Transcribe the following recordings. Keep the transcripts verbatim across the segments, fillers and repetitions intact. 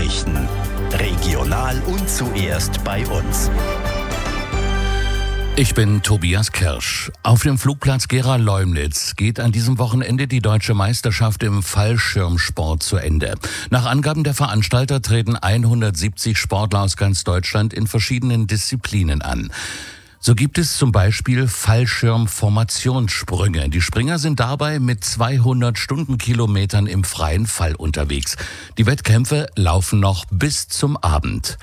Nachrichten. Regional und zuerst bei uns. Ich bin Tobias Kirsch. Auf dem Flugplatz Gera-Leumnitz geht an diesem Wochenende die deutsche Meisterschaft im Fallschirmsport zu Ende. Nach Angaben der Veranstalter treten hundertsiebzig Sportler aus ganz Deutschland in verschiedenen Disziplinen an. So gibt es zum Beispiel Fallschirmformationssprünge. Die Springer sind dabei mit zweihundert Stundenkilometern im freien Fall unterwegs. Die Wettkämpfe laufen noch bis zum Abend.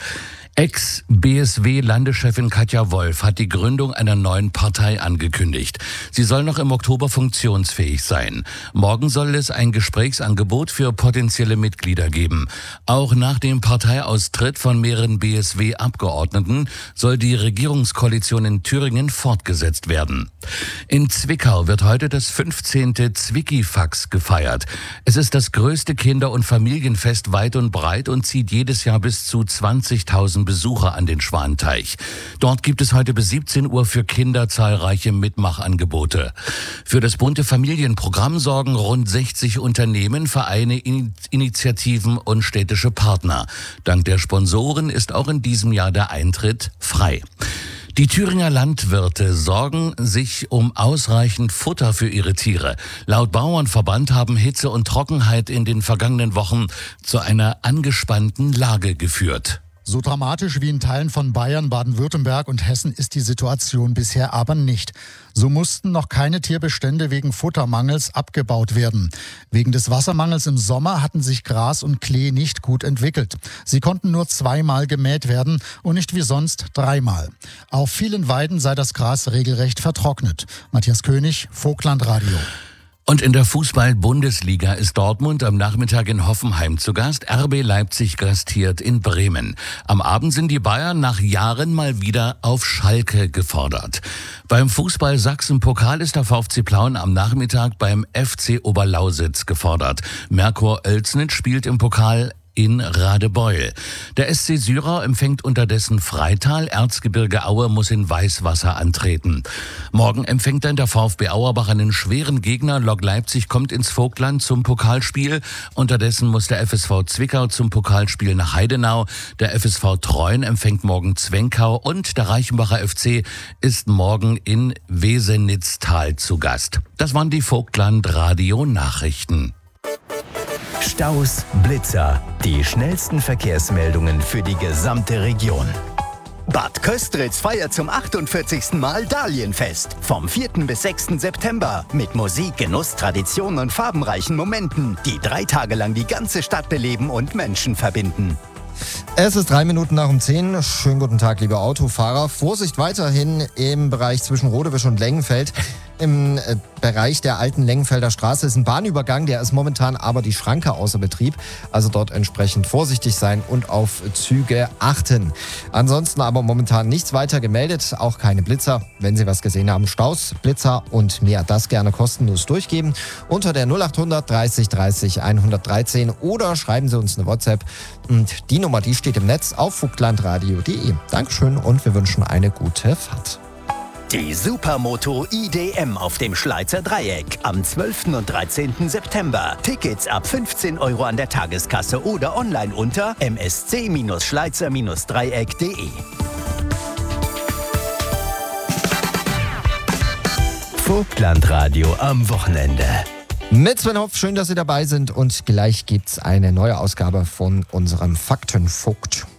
Ex-B S W-Landeschefin Katja Wolf hat die Gründung einer neuen Partei angekündigt. Sie soll noch im Oktober funktionsfähig sein. Morgen soll es ein Gesprächsangebot für potenzielle Mitglieder geben. Auch nach dem Parteiaustritt von mehreren B S W-Abgeordneten soll die Regierungskoalition in Thüringen fortgesetzt werden. In Zwickau wird heute das fünfzehnte Zwickifax gefeiert. Es ist das größte Kinder- und Familienfest weit und breit und zieht jedes Jahr bis zu zwanzigtausend Besucher an den Schwanteich. Dort gibt es heute bis siebzehn Uhr für Kinder zahlreiche Mitmachangebote. Für das bunte Familienprogramm sorgen rund sechzig Unternehmen, Vereine, Initiativen und städtische Partner. Dank der Sponsoren ist auch in diesem Jahr der Eintritt frei. Die Thüringer Landwirte sorgen sich um ausreichend Futter für ihre Tiere. Laut Bauernverband haben Hitze und Trockenheit in den vergangenen Wochen zu einer angespannten Lage geführt. So dramatisch wie in Teilen von Bayern, Baden-Württemberg und Hessen ist die Situation bisher aber nicht. So mussten noch keine Tierbestände wegen Futtermangels abgebaut werden. Wegen des Wassermangels im Sommer hatten sich Gras und Klee nicht gut entwickelt. Sie konnten nur zweimal gemäht werden und nicht wie sonst dreimal. Auf vielen Weiden sei das Gras regelrecht vertrocknet. Matthias König, Vogtlandradio. Und in der Fußball-Bundesliga ist Dortmund am Nachmittag in Hoffenheim zu Gast. R B Leipzig gastiert in Bremen. Am Abend sind die Bayern nach Jahren mal wieder auf Schalke gefordert. Beim Fußball Sachsen-Pokal ist der VfC Plauen am Nachmittag beim F C Oberlausitz gefordert. Merkur Oelsnitz spielt im Pokal in Radebeul. Der S C Syrer empfängt unterdessen Freital, Erzgebirge Aue muss in Weißwasser antreten. Morgen empfängt dann der VfB Auerbach einen schweren Gegner. Lok Leipzig kommt ins Vogtland zum Pokalspiel. Unterdessen muss der F S V Zwickau zum Pokalspiel nach Heidenau. Der F S V Treuen empfängt morgen Zwenkau und der Reichenbacher F C ist morgen in Wesenitztal zu Gast. Das waren die Vogtland-Radio-Nachrichten. Staus, Blitzer, die schnellsten Verkehrsmeldungen für die gesamte Region. Bad Köstritz feiert zum achtundvierzigsten Mal Dahlienfest. Vom vierten bis sechsten September. Mit Musik, Genuss, Tradition und farbenreichen Momenten, die drei Tage lang die ganze Stadt beleben und Menschen verbinden. Es ist drei Minuten nach um zehn. Schönen guten Tag, liebe Autofahrer. Vorsicht weiterhin im Bereich zwischen Rodewisch und Lengenfeld. Im äh, Bereich der alten Lengenfelder Straße ist ein Bahnübergang, der ist momentan aber die Schranke außer Betrieb. Also dort entsprechend vorsichtig sein und auf Züge achten. Ansonsten aber momentan nichts weiter gemeldet, auch keine Blitzer. Wenn Sie was gesehen haben, Staus, Blitzer und mehr, das gerne kostenlos durchgeben. Unter der null achthundert dreißig dreißig hundertdreizehn oder schreiben Sie uns eine WhatsApp. Und die Nummer, die steht im Netz auf vogtlandradio punkt de. Dankeschön und wir wünschen eine gute Fahrt. Die Supermoto I D M auf dem Schleizer Dreieck am zwölften und dreizehnten September. Tickets ab fünfzehn Euro an der Tageskasse oder online unter m s c schleizer dreieck punkt de. Vogtlandradio am Wochenende. Mit Sven Hopf, schön, dass Sie dabei sind und gleich gibt's eine neue Ausgabe von unserem Faktenvogt.